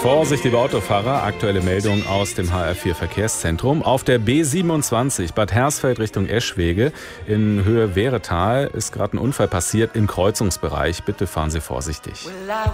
Vorsicht, liebe Autofahrer, aktuelle Meldung aus dem HR4 Verkehrszentrum. Auf der B27 Bad Hersfeld Richtung Eschwege in Höhe Wehretal ist gerade ein Unfall passiert im Kreuzungsbereich. Bitte fahren Sie vorsichtig.